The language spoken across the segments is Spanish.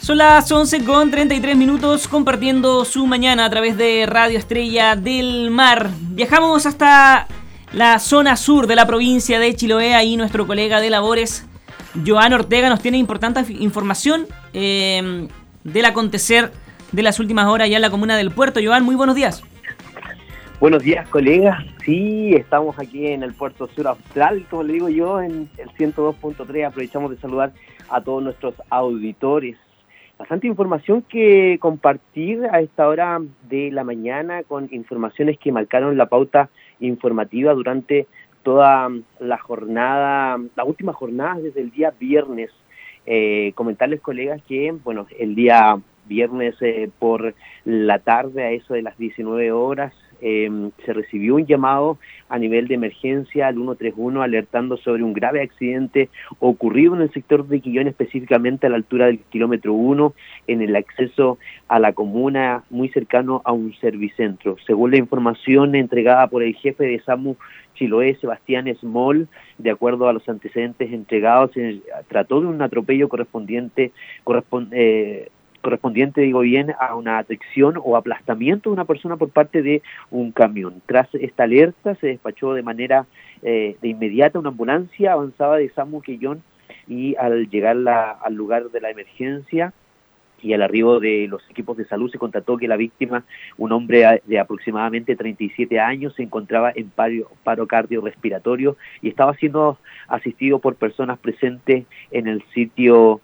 Son las 11:33 compartiendo su mañana a través de Radio Estrella del Mar. Viajamos hasta la zona sur de la provincia de Chiloé. Ahí nuestro colega de labores, Joan Ortega, nos tiene importante información del acontecer de las últimas horas allá en la comuna del Puerto. Joan, muy buenos días. Buenos días, colegas. Sí, estamos aquí en el Puerto Sur Austral, como le digo yo, en el 102.3. Aprovechamos de saludar a todos nuestros auditores. Bastante información que compartir a esta hora de la mañana, con informaciones que marcaron la pauta informativa durante toda la jornada, la última jornada desde el día viernes. Comentarles, colegas, que bueno, el día viernes por la tarde, a eso de las 19 horas, se recibió un llamado a nivel de emergencia al 131 alertando sobre un grave accidente ocurrido en el sector de Quillón, específicamente a la altura del kilómetro 1, en el acceso a la comuna, muy cercano a un servicentro. Según la información entregada por el jefe de SAMU Chiloé, Sebastián Small, de acuerdo a los antecedentes entregados, se trató de un atropello correspondiente, digo bien, a una atracción o aplastamiento de una persona por parte de un camión. Tras esta alerta se despachó de manera de inmediata una ambulancia avanzada de SAMU Quillón, y al llegar al lugar de la emergencia y al arribo de los equipos de salud se constató que la víctima, un hombre de aproximadamente 37 años, se encontraba en paro cardiorrespiratorio y estaba siendo asistido por personas presentes en el sitio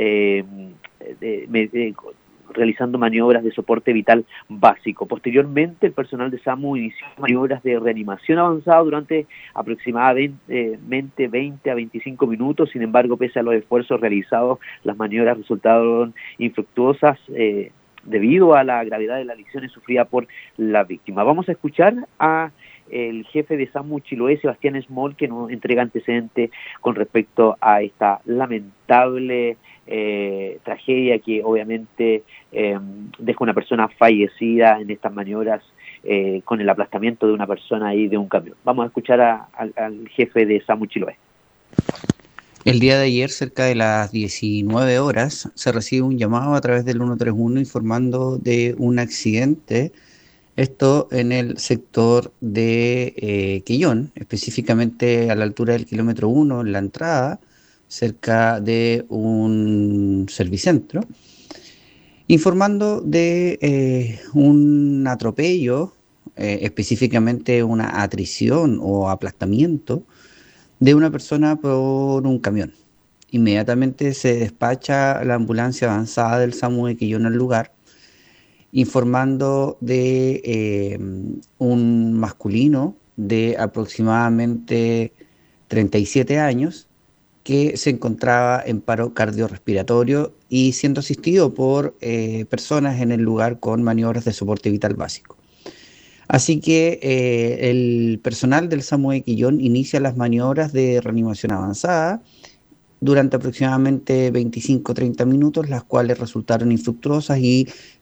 realizando maniobras de soporte vital básico. Posteriormente, el personal de SAMU inició maniobras de reanimación avanzada durante aproximadamente 20 a 25 minutos. Sin embargo, pese a los esfuerzos realizados, las maniobras resultaron infructuosas debido a la gravedad de las lesiones sufridas por la víctima. Vamos a escuchar a el jefe de SAMU Chiloé, Sebastián Small, que nos entrega antecedentes con respecto a esta lamentable tragedia que obviamente deja una persona fallecida en estas maniobras con el aplastamiento de una persona ahí de un camión. Vamos a escuchar al jefe de SAMU Chiloé. El día de ayer, cerca de las 19 horas, se recibe un llamado a través del 131 informando de un accidente. Esto en el sector de Quillón, específicamente a la altura del kilómetro 1, en la entrada, cerca de un servicentro, informando de un atropello, específicamente una atrición o aplastamiento de una persona por un camión. Inmediatamente se despacha la ambulancia avanzada del SAMU de Quillón al lugar, informando de un masculino de aproximadamente 37 años que se encontraba en paro cardiorrespiratorio y siendo asistido por personas en el lugar con maniobras de soporte vital básico. Así que el personal del SAMU de Quillón inicia las maniobras de reanimación avanzada durante aproximadamente 25-30 minutos, las cuales resultaron infructuosas y